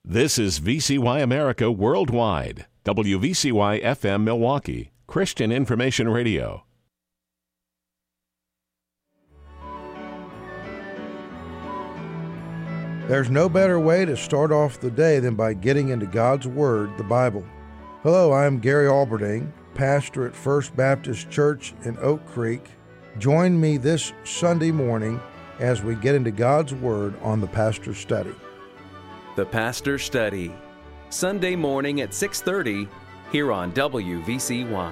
This is VCY America Worldwide, WVCY FM Milwaukee, Christian Information Radio. There's no better way to start off the day than by getting into God's Word, the Bible. Hello, I'm Gary Alberding, pastor at First Baptist Church in Oak Creek. Join me this Sunday morning as we get into God's Word on the Pastor Study. The Pastor Study, Sunday morning at 6:30 here on WVCY.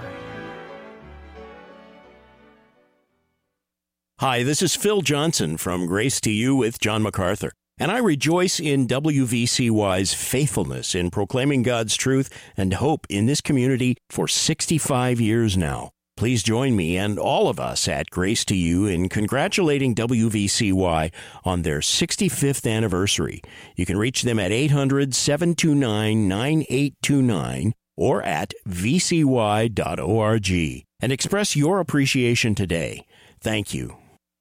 Hi, this is Phil Johnson from Grace to You with John MacArthur, and I rejoice in WVCY's faithfulness in proclaiming God's truth and hope in this community for 65 years now. Please join me and all of us at Grace to You in congratulating WVCY on their 65th anniversary. You can reach them at 800-729-9829 or at vcy.org and express your appreciation today. Thank you.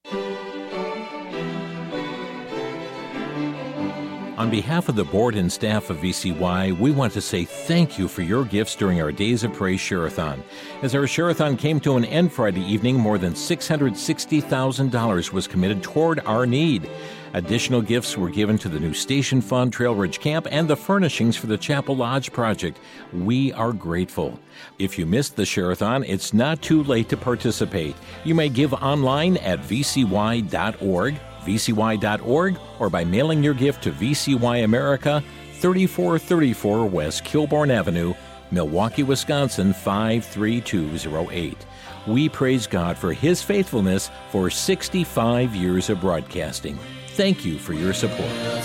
On behalf of the board and staff of VCY, we want to say thank you for your gifts during our Days of Praise Share-a-thon. As our Share-a-thon came to an end Friday evening, more than $660,000 was committed toward our need. Additional gifts were given to the new Station Fund, Trail Ridge Camp, and the furnishings for the Chapel Lodge project. We are grateful. If you missed the Share-a-thon, it's not too late to participate. You may give online at vcy.org, vcy.org, or by mailing your gift to VCY America, 3434 West Kilbourne Avenue, Milwaukee, Wisconsin, 53208. We praise God for His faithfulness for 65 years of broadcasting. Thank you for your support.